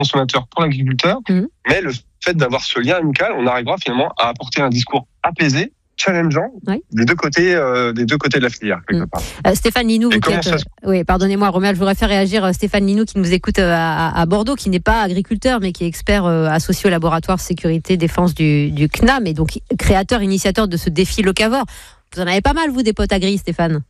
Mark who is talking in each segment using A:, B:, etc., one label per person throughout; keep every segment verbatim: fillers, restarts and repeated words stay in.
A: consommateur pour l'agriculteur, mmh. mais le fait d'avoir ce lien amical, on arrivera finalement à apporter un discours apaisé, challengeant, oui. des deux côtés, euh, des deux côtés de la filière, quelque part.
B: Euh, Stéphane Linou, vous êtes, ça... euh, oui, pardonnez-moi, Romuald, je voudrais faire réagir euh, Stéphane Linou qui nous écoute euh, à, à Bordeaux, qui n'est pas agriculteur, mais qui est expert euh, associé au laboratoire sécurité défense du, du C N A M, et donc créateur, initiateur de ce défi locavore. Vous en avez pas mal, vous, des potes agris, Stéphane?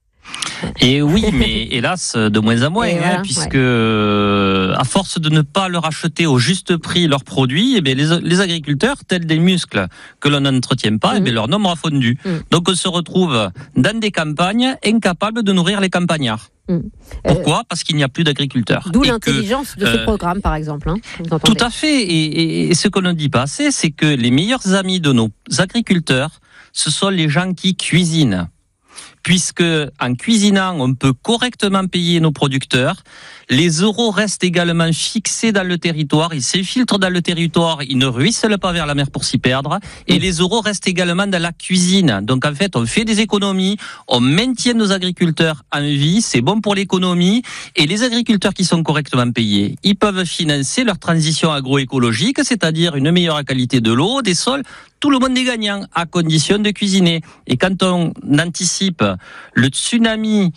C: Et oui, mais hélas, de moins en moins, hein, voilà, puisque ouais. à force de ne pas leur acheter au juste prix leurs produits, eh bien, les, les agriculteurs, tels des muscles que l'on n'entretient pas, mmh. eh bien, leur nombre a fondu. Mmh. Donc on se retrouve dans des campagnes incapables de nourrir les campagnards. Mmh. Pourquoi ? Parce qu'il n'y a plus d'agriculteurs.
B: D'où et l'intelligence que, de ce euh, programme, par exemple. Hein,
C: tout à fait. Et, et, et ce qu'on ne dit pas assez, c'est que les meilleurs amis de nos agriculteurs, ce sont les gens qui cuisinent. Puisque en cuisinant, on peut correctement payer nos producteurs. Les euros restent également fixés dans le territoire, ils s'infiltrent dans le territoire, ils ne ruissellent pas vers la mer pour s'y perdre. Et les euros restent également dans la cuisine. Donc en fait, on fait des économies, on maintient nos agriculteurs en vie, c'est bon pour l'économie. Et les agriculteurs qui sont correctement payés, ils peuvent financer leur transition agroécologique, c'est-à-dire une meilleure qualité de l'eau, des sols. Tout le monde est gagnant, à condition de cuisiner. Et quand on anticipe le tsunami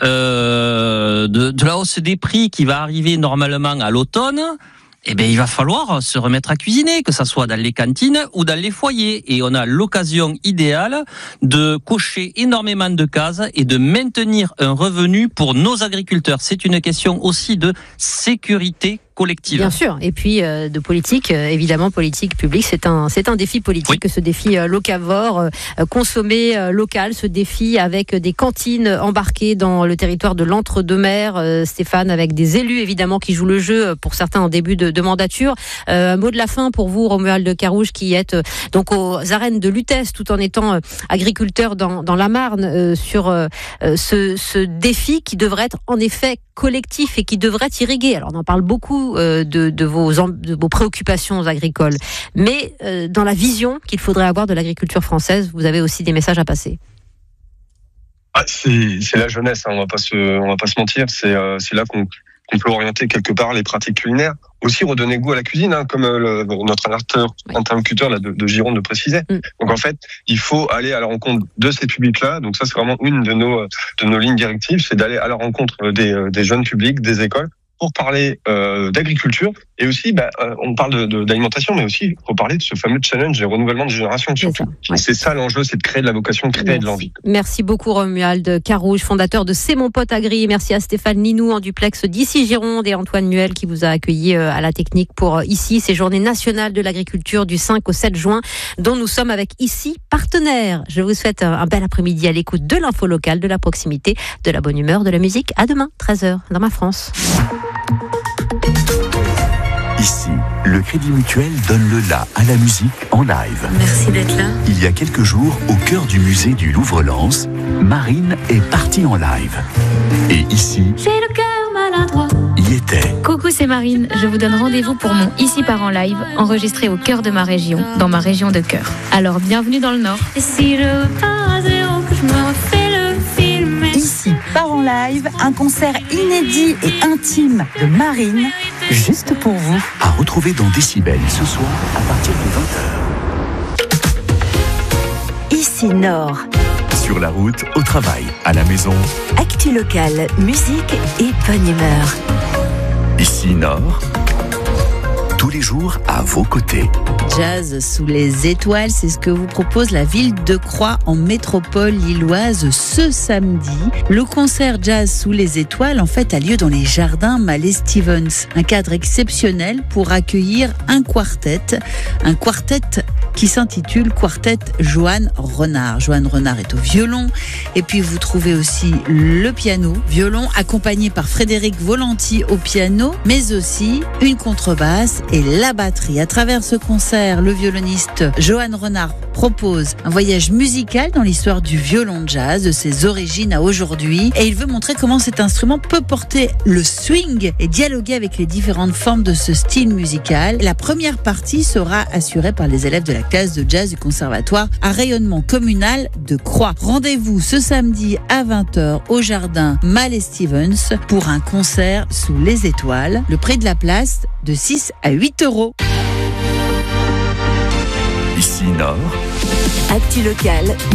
C: euh, de, de la hausse des prix qui va arriver normalement à l'automne, eh bien, il va falloir se remettre à cuisiner, que ça soit dans les cantines ou dans les foyers. Et on a l'occasion idéale de cocher énormément de cases et de maintenir un revenu pour nos agriculteurs. C'est une question aussi de sécurité collective.
B: Bien sûr, et puis euh, de politique, euh, évidemment politique publique, c'est un, c'est un défi politique, oui. ce défi euh, locavore, euh, consommer euh, local, ce défi avec des cantines embarquées dans le territoire de l'Entre-deux-Mers, euh, Stéphane, avec des élus évidemment qui jouent le jeu, pour certains en début de, de mandature. Euh, un mot de la fin pour vous, Romuald Carouge, qui êtes euh, donc aux arènes de Lutèce, tout en étant euh, agriculteur dans, dans la Marne, euh, sur euh, ce, ce défi qui devrait être en effet collectif et qui devrait irriguer. Alors on en parle beaucoup De, de, vos, de vos préoccupations agricoles. Mais euh, dans la vision qu'il faudrait avoir de l'agriculture française, vous avez aussi des messages à passer.
A: Ah, c'est, c'est la jeunesse, hein, on va pas se, on va pas se mentir. C'est, euh, c'est là qu'on, qu'on peut orienter quelque part les pratiques culinaires. Aussi redonner goût à la cuisine, hein, comme euh, le, notre interlocuteur là, de, de Gironde le précisait. Mm. Donc en fait, il faut aller à la rencontre de ces publics-là. Donc ça, c'est vraiment une de nos, de nos lignes directives, c'est d'aller à la rencontre des, des jeunes publics, des écoles, pour parler euh, d'agriculture et aussi, bah, euh, on parle de, de, d'alimentation, mais aussi il faut parler de ce fameux challenge des renouvellements de génération surtout. C'est ça, ouais. c'est ça l'enjeu, c'est de créer de la vocation, de créer Merci. de l'envie.
B: Merci beaucoup Romuald Carouge, fondateur de C'est mon pote agri. Merci à Stéphane Linou en duplex d'ici Gironde et Antoine Nuel qui vous a accueilli à la technique pour ici ces journées nationales de l'agriculture du cinq au sept juin dont nous sommes avec ici partenaires. Je vous souhaite un bel après-midi à l'écoute de l'info locale, de la proximité, de la bonne humeur, de la musique. À demain, treize heures dans ma France.
D: Ici, le Crédit Mutuel donne le la à la musique en live.
E: Merci d'être là.
D: Il y a quelques jours, au cœur du musée du Louvre-Lens, Marine est partie en live. Et ici,
E: j'ai le cœur maladroit.
D: Y était.
E: Coucou, c'est Marine. Je vous donne rendez-vous pour mon Ici part en live, enregistré au cœur de ma région, dans ma région de cœur. Alors, bienvenue dans le Nord.
F: Et si je pars à zéro, que je me refais le film.
G: Ici part en live, un concert inédit et intime de Marine, juste pour vous.
D: À retrouver dans Décibel ce soir à partir de vingt heures.
G: Ici Nord.
D: Sur la route, au travail, à la maison.
G: Actu locale, musique et bonne humeur.
D: Ici Nord. Tous les jours à vos côtés.
H: Jazz sous les étoiles, c'est ce que vous propose la ville de Croix en métropole lilloise ce samedi. Le concert Jazz sous les étoiles en fait a lieu dans les jardins Mallet Stevens. Un cadre exceptionnel pour accueillir un quartet, un quartet qui s'intitule Quartet Joanne Renard. Joanne Renard est au violon et puis vous trouvez aussi le piano, violon accompagné par Frédéric Volanty au piano, mais aussi une contrebasse et la batterie. À travers ce concert, le violoniste Johan Renard propose un voyage musical dans l'histoire du violon jazz, de ses origines à aujourd'hui, et il veut montrer comment cet instrument peut porter le swing et dialoguer avec les différentes formes de ce style musical. La première partie sera assurée par les élèves de la classe de jazz du conservatoire à rayonnement communal de Croix. Rendez-vous ce samedi à vingt heures au jardin Mallet Stevens pour un concert sous les étoiles. Le prix de la place de six à huit euros.
D: Ici Nord.
G: Actu locale.